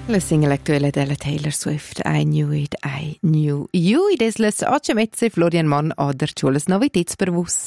La single actuelle della Taylor Swift, I Knew It, I Knew You. Ed es las 8:30 Florian Mon oder Chulas Novitets per vus.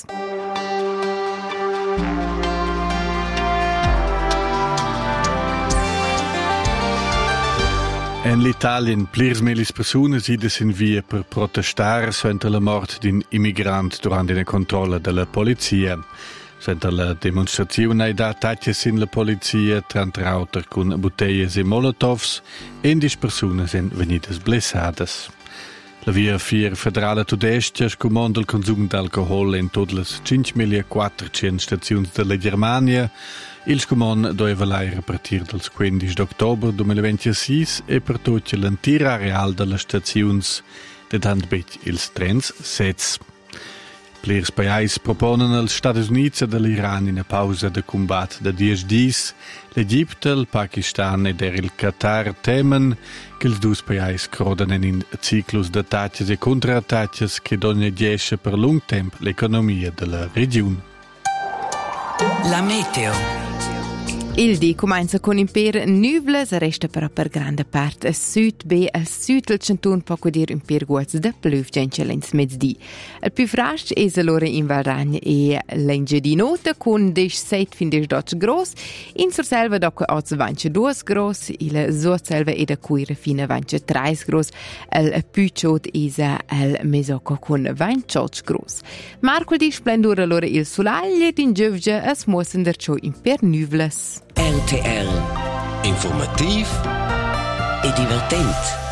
In l'Italien plirs melis persunas idas in via per protestar suenter la mort d'un immigrant durant una controlla della polizia. Suenter la demonstrazione ai attacches in la polizia trantrauter con botelles e molotovs e indis persunas en venidas blessadas. La via 4 federale tudestia scomanda il consum d'alcohol in tutte le 5.400 stazioni della Germania. Il scomon doveva l'aire a partire dal 15 ottobre 2026 e per tutte l'intera areale delle stazioni ed handbet ils trens sets. Plirs paesi proponen als Stati Uniti e dell'Iran in pausa de combat de 10 dies. L'Egitto, il Pakistan ed il Qatar temen che ils dus paesi croden in ciclus de attacches e contraattacches che donne diesce per lung temp l'economia della regione. La meteo. Il di comincia con imper nuvles, resta però per grande parte a sud be al sud del canton poco dir imper guaz de pluvgence lens mezzdi. Il più frast es allora in Valragna e l'enge di nota con 17 fin 18 gros, in Surselva dopo 8 2 gros, il Surselva e da Cuire fino a 3 gros, il Pucciot es al Mesocco con 28 gros. Marcol splendore allora il solaglio in giovge as muossen der ciò imper nuvles. RTL. Informativ e divertent.